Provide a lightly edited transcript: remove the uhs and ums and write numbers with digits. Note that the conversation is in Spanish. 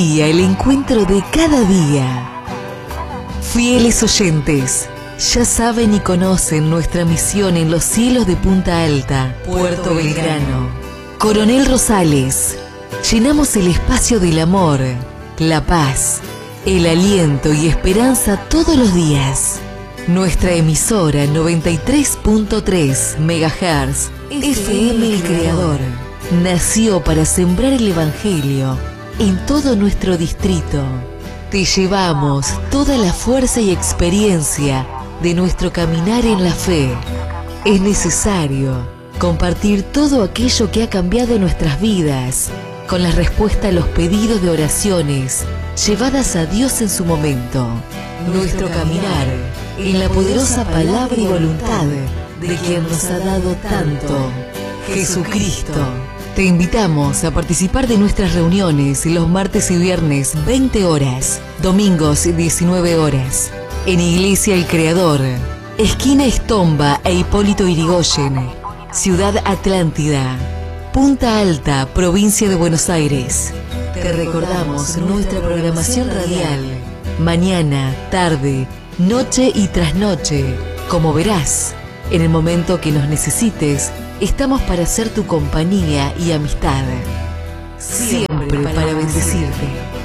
Y el encuentro de cada día. Fieles oyentes, ya saben y conocen nuestra misión en los cielos de Punta Alta, Puerto Belgrano, Coronel Rosales. Llenamos el espacio del amor, la paz, el aliento y esperanza todos los días. Nuestra emisora 93.3 MHz FM El Creador nació para sembrar el Evangelio en todo nuestro distrito. Te llevamos toda la fuerza y experiencia de nuestro caminar en la fe. Es necesario compartir todo aquello que ha cambiado nuestras vidas, con la respuesta a los pedidos de oraciones llevadas a Dios en su momento. Nuestro caminar en la poderosa palabra y voluntad de quien nos ha dado tanto, Jesucristo. Te invitamos a participar de nuestras reuniones los martes y viernes 20 horas, domingos 19 horas, en Iglesia El Creador, esquina Estomba e Hipólito Yrigoyen, Ciudad Atlántida, Punta Alta, provincia de Buenos Aires. Te recordamos nuestra programación radial, mañana, tarde, noche y trasnoche. Como verás, en el momento que nos necesites, estamos para ser tu compañía y amistad. Siempre para bendecirte.